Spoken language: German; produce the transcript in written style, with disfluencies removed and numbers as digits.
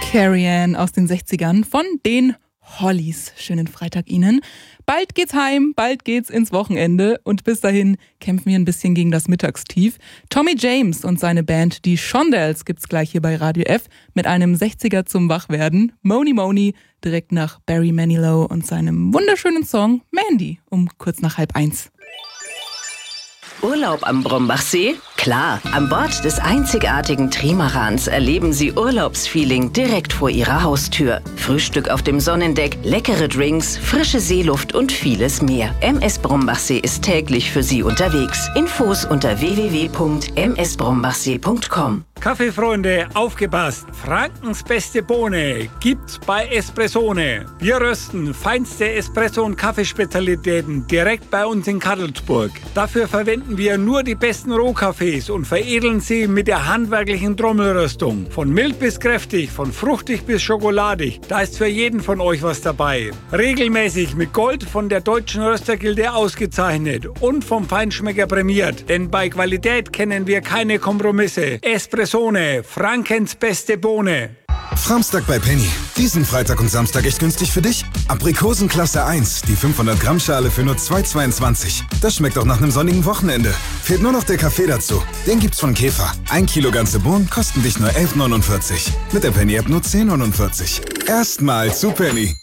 Carrie-Anne aus den 60ern von den Hollies. Schönen Freitag Ihnen. Bald geht's heim, bald geht's ins Wochenende und bis dahin kämpfen wir ein bisschen gegen das Mittagstief. Tommy James und seine Band, die Shondells, gibt's gleich hier bei Radio F mit einem 60er zum Wachwerden. Moni Moni, direkt nach Barry Manilow und seinem wunderschönen Song Mandy um kurz nach 12:30. Urlaub am Brombachsee? Klar, an Bord des einzigartigen Trimarans erleben Sie Urlaubsfeeling direkt vor Ihrer Haustür. Frühstück auf dem Sonnendeck, leckere Drinks, frische Seeluft und vieles mehr. MS Brombachsee ist täglich für Sie unterwegs. Infos unter www.msbrombachsee.com. Kaffeefreunde, aufgepasst! Frankens beste Bohne gibt's bei Espressone. Wir rösten feinste Espresso- und Kaffeespezialitäten direkt bei uns in Kadelsburg. Dafür verwenden wir nur die besten Rohkaffees und veredeln sie mit der handwerklichen Trommelröstung. Von mild bis kräftig, von fruchtig bis schokoladig, da ist für jeden von euch was dabei. Regelmäßig mit Gold von der Deutschen Röstergilde ausgezeichnet und vom Feinschmecker prämiert. Denn bei Qualität kennen wir keine Kompromisse. Espressone, Frankens beste Bohne. Framstag bei Penny. Diesen Freitag und Samstag echt günstig für dich? Aprikosen Klasse 1, die 500 Gramm Schale für nur 2,22. Das schmeckt auch nach einem sonnigen Wochenende. Fehlt nur noch der Kaffee dazu. Den gibt's von Käfer. 1 Kilo ganze Bohnen kosten dich nur 11,49. Mit der Penny-App nur 10,49. Erstmal zu Penny.